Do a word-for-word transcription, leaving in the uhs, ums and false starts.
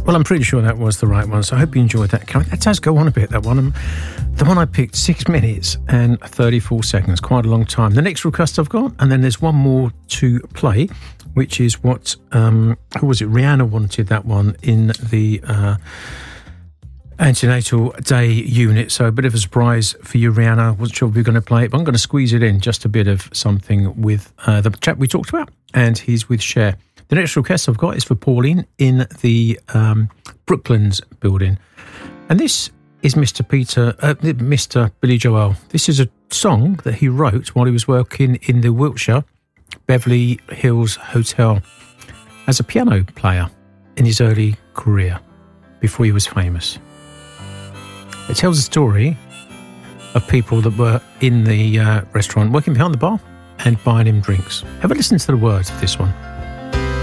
Well, I'm pretty sure that was the right one, so I hope you enjoyed that. That does go on a bit, that one. Um, the one I picked, six minutes and thirty-four seconds, quite a long time. The next request I've got, and then there's one more to play, which is what, um, who was it? Rihanna wanted that one in the uh, antenatal day unit, so a bit of a surprise for you, Rihanna. I wasn't sure if we were going to play it, but I'm going to squeeze it in, just a bit of something with uh, the chap we talked about, and he's with Cher. The next request I've got is for Pauline in the um, Brooklands building. And this is Mister Peter, uh, Mister Billy Joel. This is a song that he wrote while he was working in the Wiltshire Beverly Hills Hotel as a piano player in his early career, before he was famous. It tells a story of people that were in the uh, restaurant, working behind the bar and buying him drinks. Have a listen to the words of this one.